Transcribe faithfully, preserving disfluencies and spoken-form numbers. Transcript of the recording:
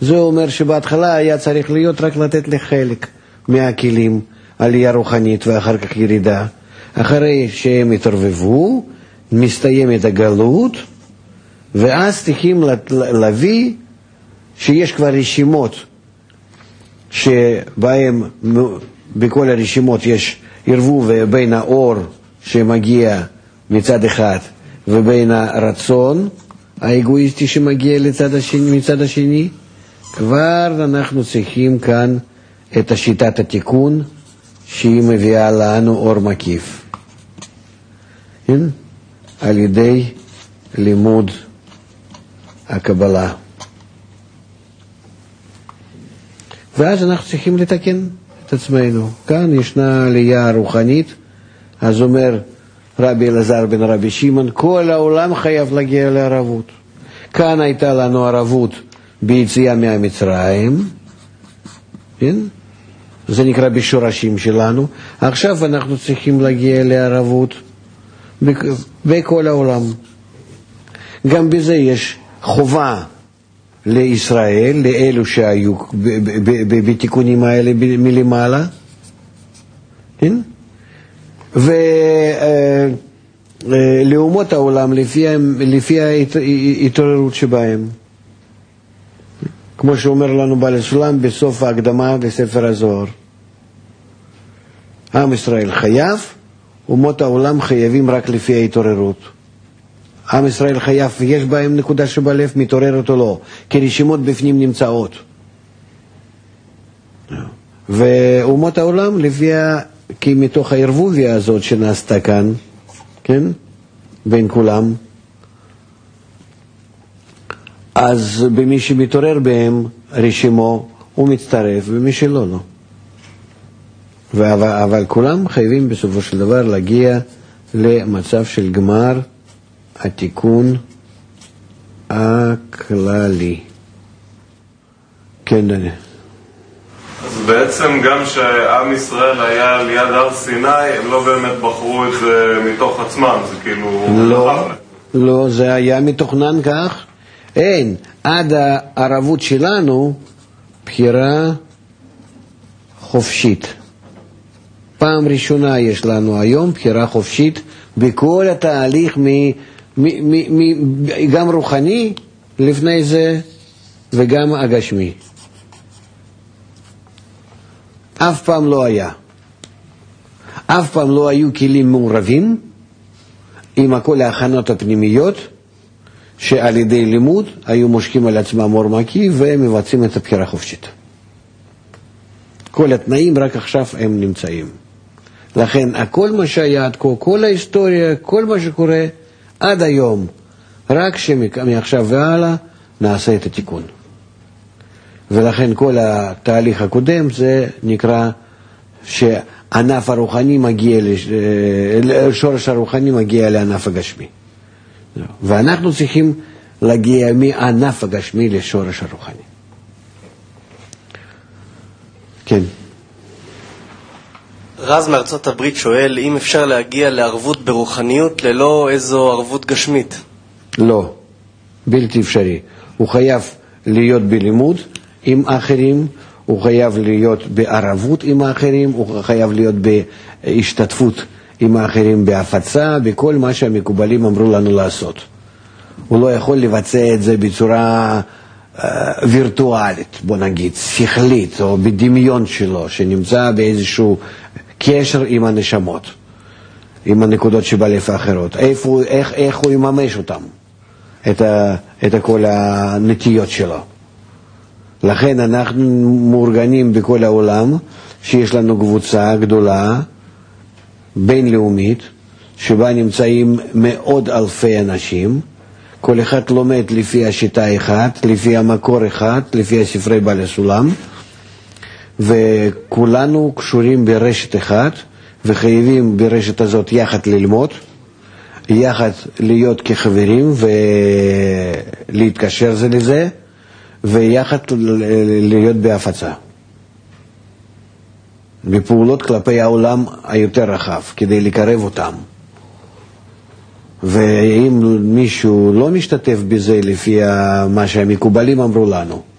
זה אומר שבהתחלה היה צריך להיות רק לתת לחלק מהכלים עלייה רוחנית ואחר כך ירידה. אחרי שהם התערבבו, מסתיימת הגלות, ואז צריכים להביא שיש כבר רשימות שבהם בכל הרשימות יש ערבוב בין האור שמגיע מצד אחד ובין הרצון האגואיסטי שמגיע לצד השני, מצד השני. כבר אנחנו צריכים כאן את שיטת התיקון שהיא מביאה לנו אור מקיף. כן? על ידי לימוד הקבלה. ואז אנחנו צריכים לתקן את עצמנו. כאן ישנה עלייה רוחנית, אז אומר רבי אלעזר בן רבי שמעון, כל העולם חייב להגיע לערבות. כאן הייתה לנו ערבות ביציאה מהמצרים, כן? זה נקרא בשורשים שלנו. עכשיו אנחנו צריכים להגיע לערבות בכל העולם. גם בזה יש חובה לישראל, לאלו שהיו בתיקונים האלה מלמעלה, כן? ולאומות העולם לפי ההתעוררות שבהם. כמו שאומר לנו בעל הסולם בסוף ההקדמה לספר הזוהר. עם ישראל חייב, אומות העולם חייבים רק לפי ההתעוררות. עם ישראל חייב, יש בהם נקודה שבלב מתעוררת או לא, כי רשימות בפנים נמצאות. ואומות העולם לפי, כי מתוך הערבוביה הזאת שנעשתה כאן, כן, בין כולם, אז במי שמתעורר בהם רשימו הוא מצטרף, ומי שלא, לא. אבל, אבל כולם חייבים בסופו של דבר להגיע למצב של גמר התיקון הכללי. כן, דני. אז בעצם גם שעם ישראל היה ליד הר סיני, הם לא באמת בחרו את זה מתוך עצמם, זה כאילו... לא, לא, זה היה מתוכנן כך. אין, עד הערבות שלנו, בחירה חופשית. פעם ראשונה יש לנו היום בחירה חופשית בכל התהליך, מ, מ, מ, מ, גם רוחני לפני זה וגם הגשמי. אף פעם לא היה. אף פעם לא היו כלים מעורבים עם כל ההכנות הפנימיות, שעל ידי לימוד היו מושכים על עצמם אור מקיף ומבצעים את הבחירה חופשית. כל התנאים רק עכשיו הם נמצאים. לכן הכל מה שהיה עד כה, כל ההיסטוריה, כל מה שקורה עד היום, רק שמעכשיו והלאה נעשה את התיקון. ולכן כל התהליך הקודם זה נקרא שענף הרוחני מגיע, שורש הרוחני מגיע לענף הגשמי. ואנחנו צריכים להגיע מענף הגשמי לשורש הרוחני. כן. רז מארצות הברית שואל אם אפשר להגיע לערבות ברוחניות ללא איזו ערבות גשמית. לא, בלתי אפשרי. הוא חייב להיות בלימוד עם אחרים, הוא חייב להיות בערבות עם האחרים, הוא חייב להיות בהשתתפות עם האחרים בהפצה, בכל מה שהמקובלים אמרו לנו לעשות. הוא לא יכול לבצע את זה בצורה uh, וירטואלית, בוא נגיד, שכלית, או בדמיון שלו, שנמצא באיזשהו קשר עם הנשמות, עם הנקודות שבלב האחרות. איפה, איך, איך הוא יממש אותם, את, ה, את כל הנטיות שלו. לכן אנחנו מאורגנים בכל העולם, שיש לנו קבוצה גדולה, בינלאומית, שבה נמצאים מאות אלפי אנשים, כל אחד לומד לפי השיטה אחת, לפי המקור אחד, לפי הספרי בעל הסולם, וכולנו קשורים ברשת אחת, וחייבים ברשת הזאת יחד ללמוד, יחד להיות כחברים ולהתקשר זה לזה, ויחד להיות בהפצה. בפעולות כלפי העולם היותר רחב, כדי לקרב אותם. ואם מישהו לא משתתף בזה לפי מה שהמקובלים אמרו לנו,